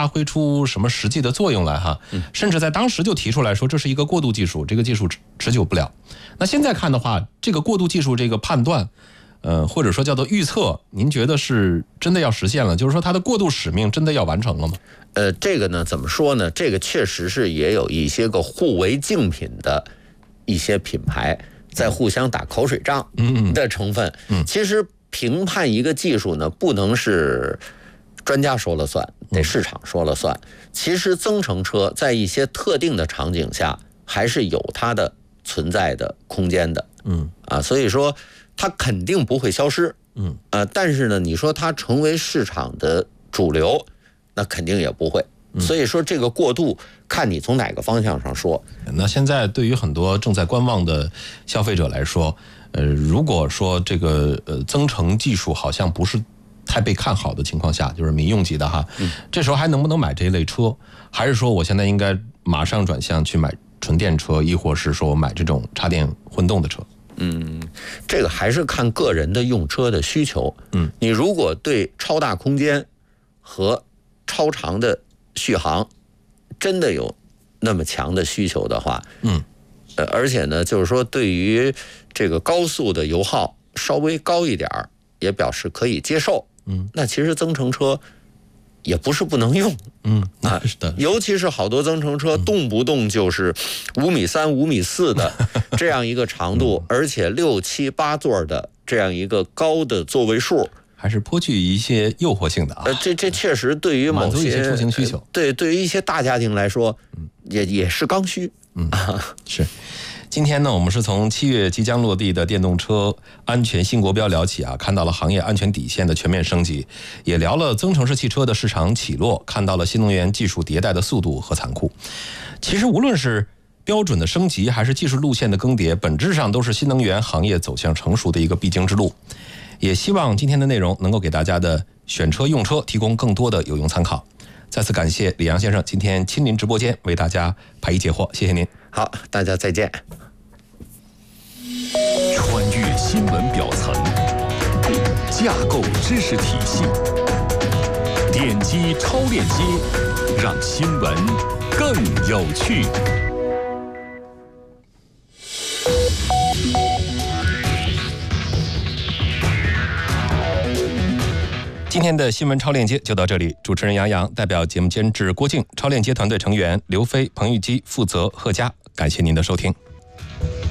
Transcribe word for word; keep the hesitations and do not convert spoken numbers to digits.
发挥出什么实际的作用来哈，甚至在当时就提出来说这是一个过渡技术，这个技术持久不了。那现在看的话，这个过渡技术这个判断，呃，或者说叫做预测，您觉得是真的要实现了？就是说它的过渡使命真的要完成了吗？ 呃，这个呢，怎么说呢？这个确实是也有一些个互为竞品的一些品牌在互相打口水仗的成分。嗯，其实评判一个技术呢，不能是专家说了算，得市场说了算。其实增程车在一些特定的场景下，还是有它的存在的空间的。嗯，啊，所以说它肯定不会消失。嗯，呃，但是呢，你说它成为市场的主流，那肯定也不会。所以说这个过渡，看你从哪个方向上说。 那现在对于很多正在观望的消费者来说，呃，如果说这个呃增程技术好像不是太被看好的情况下，就是民用级的哈，嗯、这时候还能不能买这一类车？还是说我现在应该马上转向去买纯电车，亦或是说买这种插电混动的车？ 嗯，这个还是看个人的用车的需求。嗯，你如果对超大空间和超长的续航真的有那么强的需求的话，嗯，呃，而且呢，就是说对于这个高速的油耗稍微高一点也表示可以接受。嗯，那其实增程车也不是不能用。嗯，啊，是的，尤其是好多增程车动不动就是五米三、五米四的这样一个长度，而且六七八座的这样一个高的座位数。 还是颇具一些诱惑性的啊！ 呃，这这确实对于某些满足一些出行需求， 对对于一些大家庭来说，也也是刚需。 嗯，是。今天呢，我们是从七月即将落地的电动车安全新国标聊起啊，看到了行业安全底线的全面升级，也聊了增程式汽车的市场起落，看到了新能源技术迭代的速度和残酷。其实无论是标准的升级，还是技术路线的更迭，本质上都是新能源行业走向成熟的一个必经之路。也希望今天的内容能够给大家的选车用车提供更多的有用参考。再次感谢李阳先生今天亲临直播间为大家排疑解惑，谢谢您。 好，大家再见。 穿越新闻表层，架构知识体系，点击超链接，让新闻更有趣。 今天的新闻超链接就到这里，主持人杨洋代表节目监制郭靖、超链接团队成员刘飞、彭玉基负责贺佳，感谢您的收听。